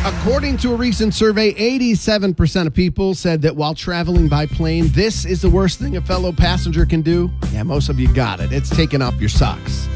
According to a recent survey, 87% of people said that while traveling by plane, this is the worst thing a fellow passenger can do. Yeah, most of you got it. It's taking off your socks.